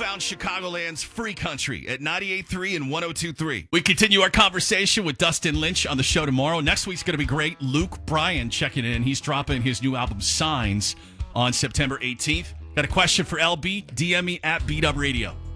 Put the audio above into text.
found Chicagoland's free country at 98.3 and 102.3. We continue our conversation with Dustin Lynch on the show tomorrow. Next week's going to be great. Luke Bryan checking in. He's dropping his new album, Signs, on September 18th. Got a question for LB? DM me at BW Radio.